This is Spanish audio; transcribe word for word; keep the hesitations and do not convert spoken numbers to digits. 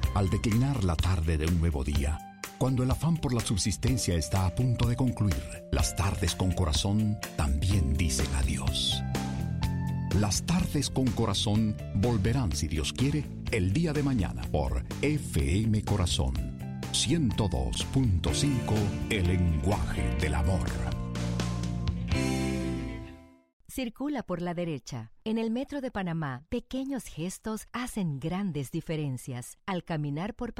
al declinar la tarde de un nuevo día, cuando el afán por la subsistencia está a punto de concluir, las tardes con corazón también dicen adiós. Las tardes con corazón volverán, si Dios quiere, el día de mañana por F M Corazón ciento dos punto cinco, el lenguaje del amor. Circula por la derecha. En el Metro de Panamá, pequeños gestos hacen grandes diferencias. Al caminar por